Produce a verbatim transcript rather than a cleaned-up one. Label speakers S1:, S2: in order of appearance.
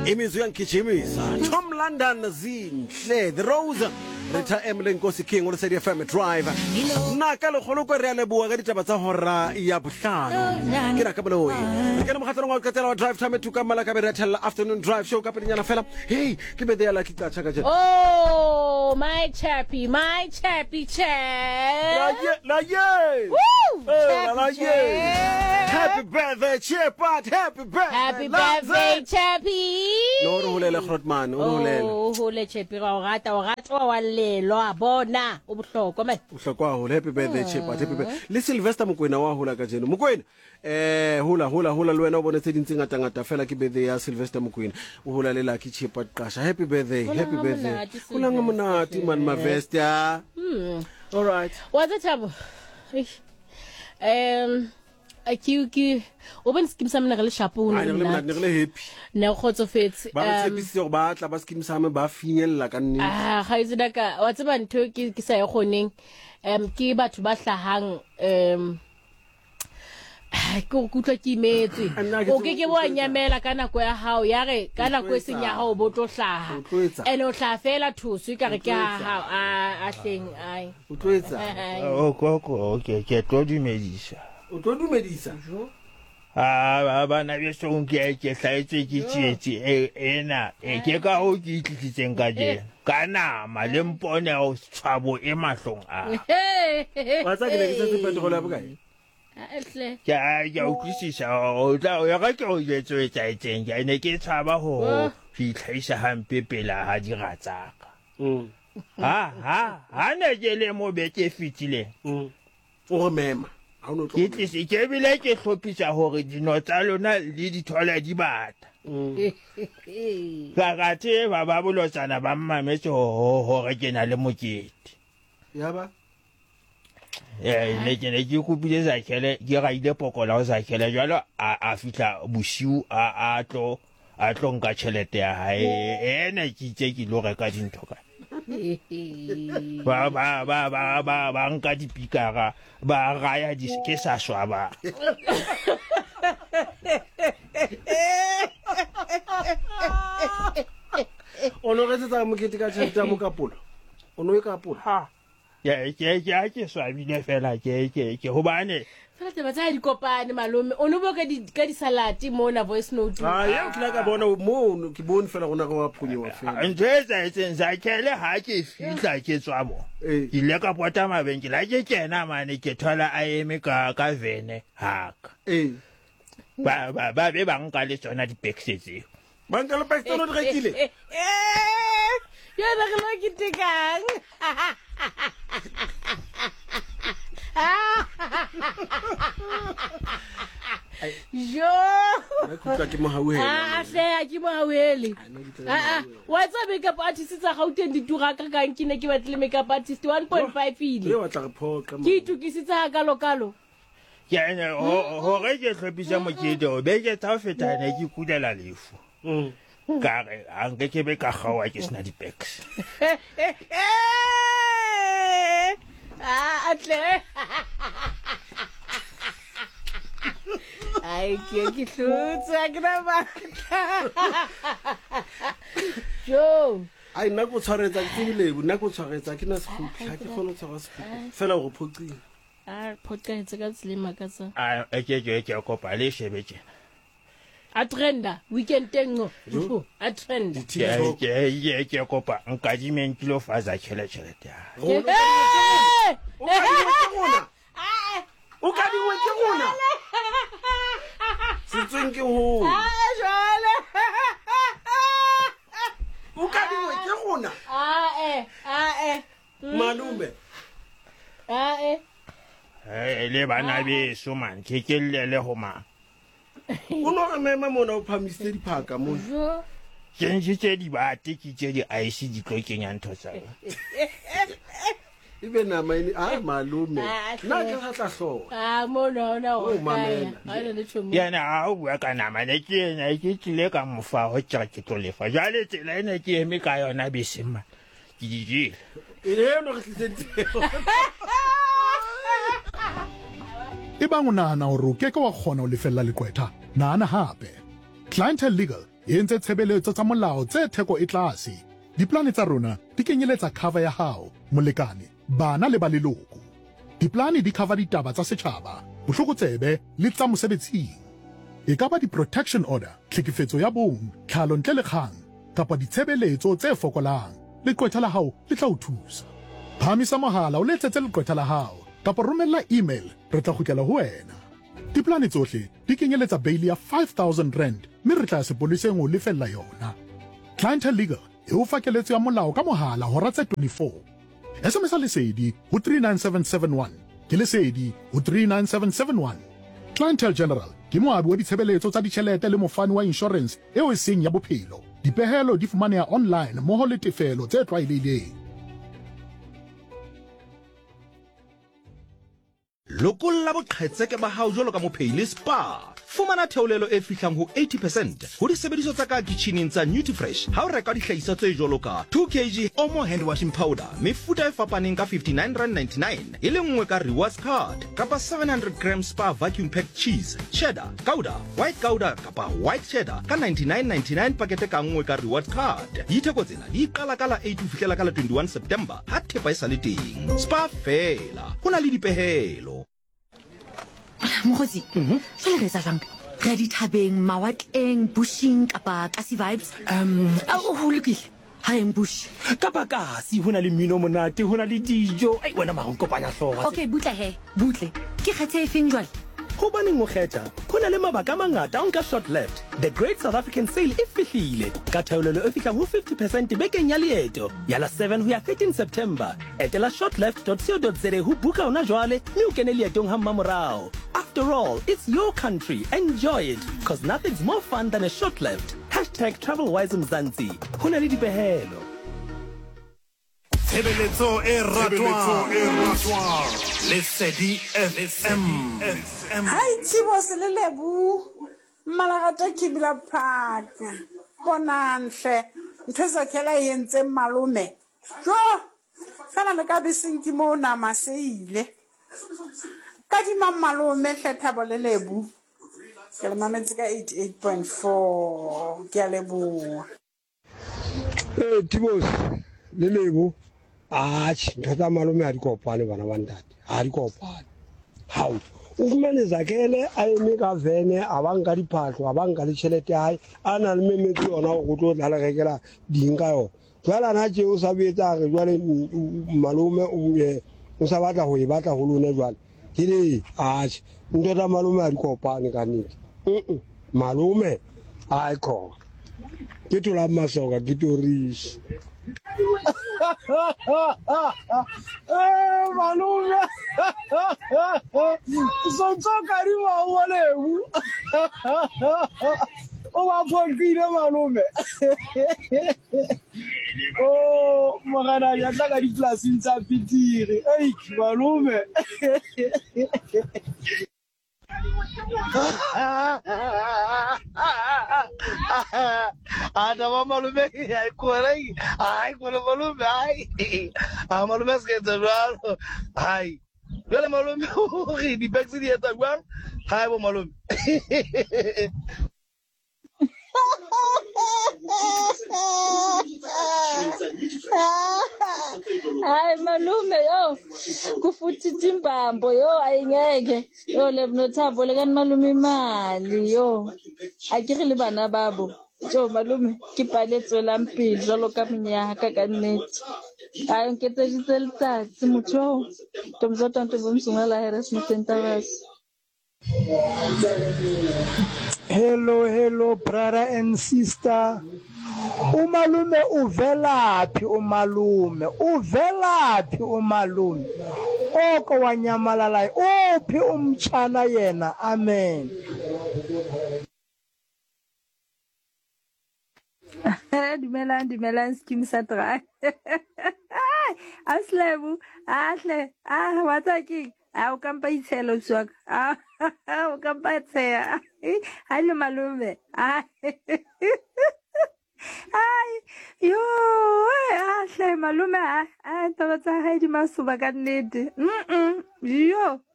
S1: Imizwi yankijimisa Tom London zinhle The Rose Rita Emily Nkosi King o City F M Drive na ka le kholo ko re le bua ka ditaba tsa hora ya bohlano ke ra ka bolo e ke mo khatlong wa katela wa drive time to ka mala ka be retella afternoon drive show ka pedinyana fela hey ke be ya la kitsa ka jena
S2: oh my chappy my chappy chap
S1: la ye la ye
S2: woo
S1: la la ye happy birthday Chippat happy birthday
S2: happy birthday chappy
S1: no ro holela Grootman o holela
S2: oh hole chappy ga o rata o rata wa lelo a bona o bohlokwa man
S1: o hlokwa ho happy birthday Chippat happy birthday le Sylvester Mokoena wa hola ka jeno Mokoena eh hola hola hola le wena o bona tse dintse ngata ngata fela ke birthday ya Sylvester Mokoena o hola le Lucky Chippat qasha happy birthday happy birthday hola nga monate man Mavesta
S2: hmm
S1: all right
S2: what's it tabo um Aki o ben skim sa mna le shapo
S1: ne le mna ne le happy
S2: ne khotso fetse
S1: ba re tshepise go ba tla ba skim sa me ba finyella ka nne
S2: ah ga itse daka wa tseba ntho ke ke sa e goneng em ke batho ba hlahang em go kutla ke imetse o ke ke bo nyamela kana go ya hao ya re kana go seng ya hao bo tlo hlaha ene o hla fela thuso ka re ke ha a hleng ai
S1: o tloetsa
S3: o koko okay ke tlo dumedisa
S1: o tlo dumedisa
S3: ah bana beso nke ke hlaetse ke tsietsi ena e ke ka ho ke itlitsitseng ka jena kana malempone o tshwabo e mahlong a
S1: wa tsa ke ne ke tse petrol ya bokae
S2: ehle
S3: ya ya o kwisisa o tla o ya ka ke o jetso e tsaitseng ya ne ke tshaba ho fitlhaisa hampe pela ha di ratsaka
S1: mm
S3: ha ha ha ne ke le mo beke fitile
S1: mm o mema
S3: ke tlise ke bile ke hlopisa hore dino tsa lona le di thola di bata ka ga tse ba ba bolotsana ba mmametse hore ke na le mokete
S1: ya ba
S3: eh ne ke ne ke kupile za kele ke ga ile pokola o za kele jalo a fitla bosiu a a tlo a tlo nka tšhelete ya hae ene ke tse ke lo reka dintho ka ba ba ba ba ba ba nka dipikara ba raya di ke sa swaba
S1: ono re tsa mo kete ka tšhelete mo kapolo ono e kapolo
S3: ha ya ke ke ke swabile fela ke ke ke hobane
S2: fela taba tsa di kopane malome o no boka di ka di salad mo na voice note
S1: ah ya tla ka bona mo ke bone fela gona go wa phunyewa fela
S3: ntse etseng za kele ha ke fitla ke tswabo ke le ka pota mabenki la ke kena mane ke thola a eme ka ka vene haka
S1: eh
S3: ba ba ba be ba nka le tsona di pexetse
S1: ba nka le pexetse no di rekile
S2: eh ya ba ke lo ke tekang jo
S1: na kutla ke mohauhela
S2: ah hle ke mohauheli ah ah wa tsa makeup artist tsa Gauteng di tura ka kang ke ne ke batle makeup artist one point five ile
S1: le wa tla re phoqa
S2: ke tukisitsa ka lokalo
S3: ya ne ho re ke hlopisa mokete o be ke tsa feta ne ke kudela lefu
S1: mm
S3: ka re a nke ke be ka gawa ke sna di packs
S2: ah atle ai ke ke hlutsa ke na ba jo
S1: ai nna go tshwaretsa ke tsile nna go tshwaretsa ke na sekhutlha ke gone tshwara sekhutlha fela go phoqile
S2: ah podcast ka tslima ka tsa
S3: a ke ke ke kopa le shebe tjena
S2: a trenda weekend tengo a trend
S3: ke ke ke kopa nka di men kilo faza chele chele ya
S1: o ka di we ke gona se tseng ke ho
S2: ah jwale
S1: o ka di we ke gona
S2: ah eh ah eh
S1: malume
S2: ah eh
S3: eh le bana be so man ke ke le le ho ma
S1: o no re mema mona o phamisitse diphaka mo
S3: ke ntse di ba tiki tse di ice di tlo kenya ntho tsa
S1: ibe na maini ah malume na ke sa tla hlo
S2: ah mo no no
S1: o mamela
S2: ai le tshimo
S3: yana a o bua kana mane ke na ke tsile ka mofa ho tsa ke tlo lefa jale tsela ene ke eme ka yona besema ke di di
S1: ile no re tlitsetse
S4: e bang o nahana hore o keke wa kgona ho lefella leqwetha nahana hape Clientele Legal e entse tshebeletso tsa molao tse theko e tlase. Diplane tsa rona di kenyeletsa cover ya hao, molekane, bana le ba leloko. Diplane di cover ditaba tsa setjhaba, bohlokotsebe le tsa mosebetsing. E ka ba di-protection order, tlhekefetso ya bong, tlhalo ntle le kgang, kapa ditshebeletso tse fokolang. Leqwetha la hao le tla o thusa. Phamisa mohala o letsetse leqwetha la hao, kapa romella email, re tla kgutlela ho wena. Diplane tsohle di kenyeletsa bail ya five thousand rand, mme re tla sepoleseng o lefella yona. Clientele Legal e o fa keletso ya molao ka mohala hora tse twenty-four. S M S lesedi ho three nine seven seven one. Ke lesedi ho three nine seven seven one. Clientele General ke moabi wa ditshebeletso tsa ditjhelete le mofani wa insurance eo e seng ya bophelo. Dipehelo di fumaneha online mmoho le tefelo tse tlwaelehileng.
S5: Lokolla boqhetseke ba hao jwalo ka mophehile Spa. Fumana theolelo e fihlang ho eighty percent ho disebediswa tsa ka kitcheneng tsa Nutrifresh ha o reka dihlahiswa tse jwalo ka two kilograms Omo hand washing powder mefuta e fapaneng ka fifty-nine rand ninety-nine e le nngwe ka rewards card kapa seven hundred grams Spa vacuum packed cheese, cheddar, gouda, white gouda kapa white cheddar ka ninety-nine ninety-nine pakete ka nngwe ka rewards card. Ditheko tsena di qala ka la eight ho fihlela ka la twenty-one September ha thepa e sa le teng. Spa fela ho na le dipehelo.
S6: Mokgotsi, jwale re etsa jwang? Re ya dithabeng, mawatleng, bushing kapa kasi vibes?
S7: Um,
S6: ho lokile ha eng bush
S7: kapa kasi ho na le mmino monate, ho na le dijo. Ai wena mara o kopanya hlooho.
S6: Okay, butle he, butle. Ke kgethe e feng jwale?
S7: Hobaneng o kgetha? Ho na le mabaka a mangata a nka short left. The Great South African Sale e fihlile ka theolelo e fihlang ho fifty percent bekeng ya leeto ya la seven ho ya thirteen September. Etela shortleft dot co dot za ho buka hona jwale mme o kene leetong ha mmamorao. After all, it's your country. Enjoy it, because nothing's more fun than a short left. Hashtag TravelWise Mzansi. Ho na le dipehelo.
S8: Tshebeletso e ratwang Lesedi F M.
S9: Hai Tsibo se le lebu malagata ke bila phaka bonanhle ntse sa khela yentse malome jo fela le ka bisinki mo na maseile ka di malome hletha bole lebu ke le mametse ka eighty-eight point four ke a leboa
S10: eh Tsibo le lebu ah ntata malome a di kopane bana ba ntate a di kopane how o fumane zakele a eme ka vene a banka diphahlo a banka le tšhelete hae a na le memetse yona go tlo tla le rekela ding ka yona jwale na tše o sa betsa re jwale malome o sa batla go e batla go lone jwale ke le a ntata malome a di kopane ka nnete malome a e khona ke tola masoka ke torishi
S11: Eh, malume. Sontoka ri wa walewu. O wa phokile malume. Oh, mogana ya tla ka di plasing tsa pitiri. Ei, malume.
S12: Ada malume ai corei ai quando malume ai a malume che davvero ai vele malume ri di pezzi di etagwan ai bo malume
S13: Hayi malume yo kufuthi timbambo yo ayingeke yo le mnothabo le kan malume imali yo akere le bana babo jo malume ke paletso la mpilo jalo ka mnyaka ka nnete ayo nketse ditseltsatsi motho tomzota nto bomsungala harassment tavas.
S11: Hello, hello, brother and sister. Umalume uvelaphi umalume uvelaphi umalume oko wanyamalala uphi umtshana yena amen.
S14: Dumelang dumelang skim sa tra aslebu ahle ah wataki au kampa itshelo swak ah o kampa tsaya ha le malume ah ai yo ahle malume ah taba tsa ha di masuba ka nnete mm yo